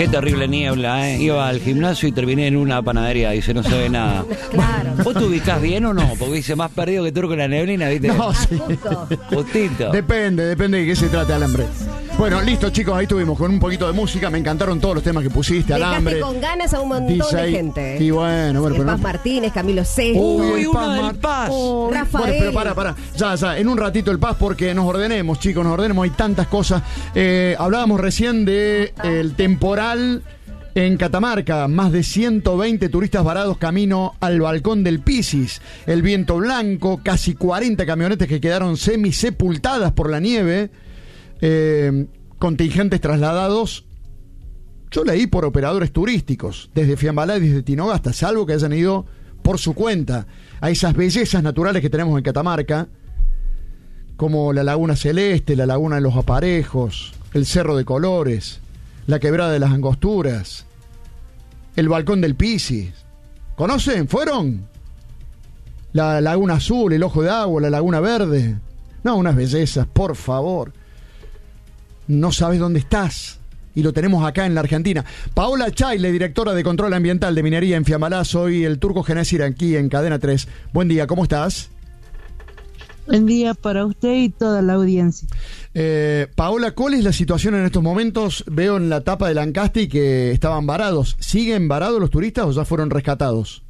Qué terrible niebla, ¿eh? Iba al gimnasio y terminé en una panadería, dice, no se ve nada. Claro. ¿Vos te ubicás bien o no? Porque dice, más perdido que turco en la neblina, ¿viste? No, sí. Justito. Depende de qué se trate, Alambre. Bueno, listo, chicos, ahí estuvimos con un poquito de música. Me encantaron todos los temas que pusiste, Alambre. Dejaste con ganas a un montón DJ, de gente. Y bueno, El pero Paz no. Martínez, Camilo Sesto. Uy, el una del Mar- Paz. Uy, Rafael. Bueno, pero ya, en un ratito el Paz, porque nos ordenemos, chicos, hay tantas cosas. Hablábamos recién de el temporal en Catamarca, más de 120 turistas varados camino al balcón del Pisis, el viento blanco, casi 40 camionetas que quedaron semisepultadas por la nieve, contingentes trasladados. Yo leí por operadores turísticos, desde Fiambalá y desde Tinogasta, salvo que hayan ido por su cuenta a esas bellezas naturales que tenemos en Catamarca, como la Laguna Celeste, la Laguna de los Aparejos, el Cerro de Colores, la Quebrada de las Angosturas, el Balcón del Pisis. ¿Conocen? ¿Fueron? La Laguna Azul, el Ojo de Agua, la Laguna Verde. No, unas bellezas, por favor. No sabes dónde estás. Y lo tenemos acá en la Argentina. Paola Chaile, directora de Control Ambiental de Minería en Fiambalá. Soy el Turco Genésir aquí en Cadena 3. Buen día, ¿cómo estás? Buen día para usted y toda la audiencia. Paola, ¿cuál es la situación en estos momentos? Veo en la tapa del Ancasti que estaban varados. ¿Siguen varados los turistas o ya fueron rescatados?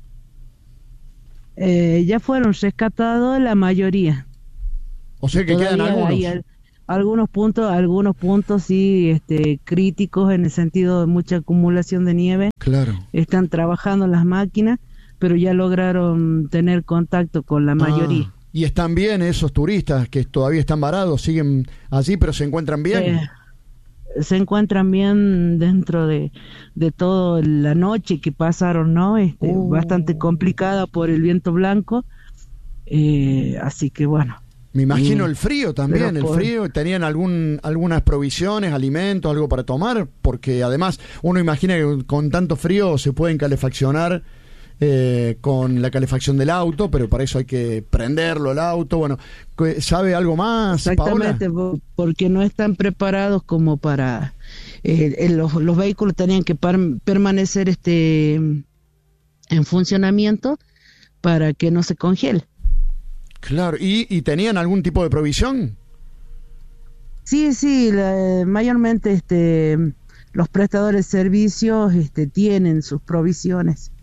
Ya fueron rescatados la mayoría. O sea que quedan Todavía algunos. hay algunos puntos sí, críticos en el sentido de mucha acumulación de nieve. Claro. Están trabajando las máquinas, pero ya lograron tener contacto con la mayoría. ¿Y están bien esos turistas que todavía están varados? ¿Siguen allí pero se encuentran bien? Se encuentran bien dentro de toda la noche que pasaron, ¿no? Bastante complicada por el viento blanco, así que bueno. Me imagino el frío también, pero el frío. ¿Tenían algunas provisiones, alimentos, algo para tomar? Porque además uno imagina que con tanto frío se pueden calefaccionar con la calefacción del auto, pero para eso hay que prenderlo el auto. Bueno, ¿sabe algo más, Exactamente, Paola? porque no están preparados como para... los vehículos tenían que permanecer en funcionamiento para que no se congele. Claro, ¿y tenían algún tipo de provisión? Sí, mayormente los prestadores de servicios tienen sus provisiones.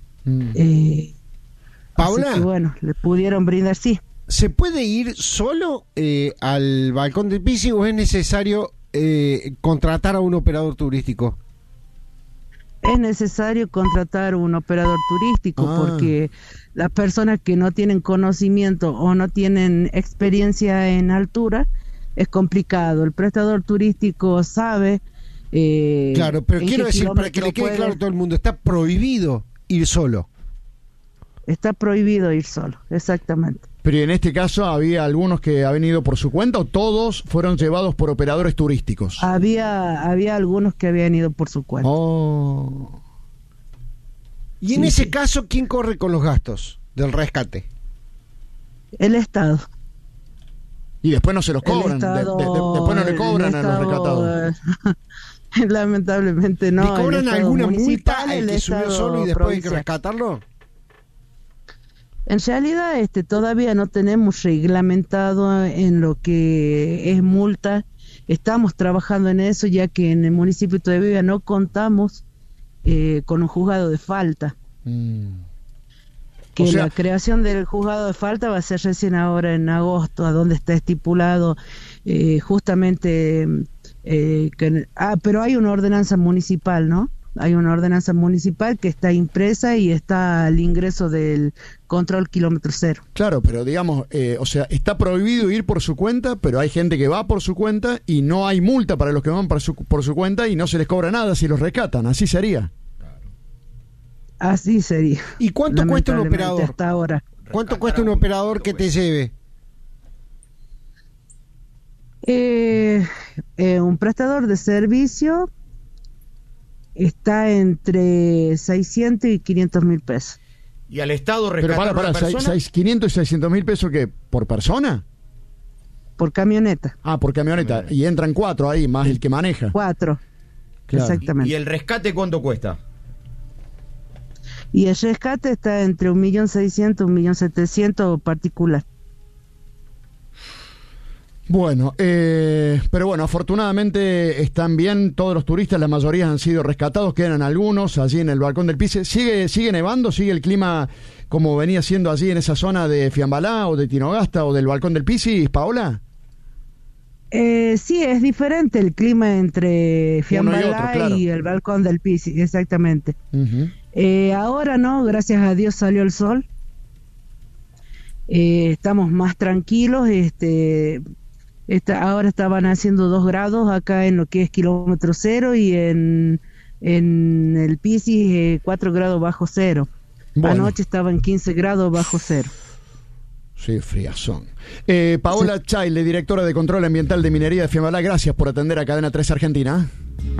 Paola, así que bueno, le pudieron brindar, sí. ¿se puede ir solo al balcón del Pisis o es necesario contratar a un operador turístico? Es necesario contratar un operador turístico porque las personas que no tienen conocimiento o no tienen experiencia en altura es complicado. El prestador turístico sabe. Claro, pero quiero decir, para que le quede claro a todo el mundo, está prohibido ir solo. Está prohibido ir solo, exactamente. Pero en este caso, ¿había algunos que habían ido por su cuenta o todos fueron llevados por operadores turísticos? Había algunos que habían ido por su cuenta. Y en ese caso, ¿quién corre con los gastos del rescate? El Estado. Y después no se los cobran. Después no le cobran a los rescatados. Lamentablemente no. ¿Le cobran alguna multa al que subió Estado solo y después hay que provincial. rescatarlo? En realidad todavía no tenemos reglamentado en lo que es multa. Estamos trabajando en eso, ya que en el municipio todavía no contamos con un juzgado de falta. Que la creación del juzgado de falta va a ser recién ahora en agosto, a donde está estipulado justamente pero hay una ordenanza municipal, ¿no? Hay una ordenanza municipal que está impresa y está al ingreso del control kilómetro cero. Claro, pero digamos, está prohibido ir por su cuenta, pero hay gente que va por su cuenta y no hay multa para los que van por su cuenta y no se les cobra nada si los rescatan. Así sería. Así sería. ¿Y cuánto cuesta un operador? Hasta ahora. ¿Cuánto cuesta un operador que te lleve? Un prestador de servicio está entre 600 y 500 mil pesos. ¿Y al Estado Pero rescatar a una persona? 500 y 600 mil pesos, ¿qué? ¿Por persona? Por camioneta. Por camioneta. Y entran 4 ahí, más el que maneja. 4. Claro. Exactamente. ¿Y el rescate cuánto cuesta? Y el rescate está entre 1.600.000, 1.700.000 particular. Bueno, pero bueno, afortunadamente están bien todos los turistas, la mayoría han sido rescatados, quedan algunos allí en el balcón del Pise. ¿Sigue nevando? ¿Sigue el clima como venía siendo allí en esa zona de Fiambalá o de Tinogasta o del balcón del Pisi, Paola? Sí, es diferente el clima entre Fiambalá Uno y otro, claro. y el balcón del Pisi, exactamente. Uh-huh. Ahora no, gracias a Dios salió el sol. Estamos más tranquilos. Ahora estaban haciendo 2 grados acá en lo que es kilómetro cero y en el Pisi 4 grados bajo cero. Bueno. Anoche estaba en 15 grados bajo cero. Sí, friazón. Paola Chaile, directora de Control Ambiental de Minería de Fiambalá, gracias por atender a Cadena 3 Argentina.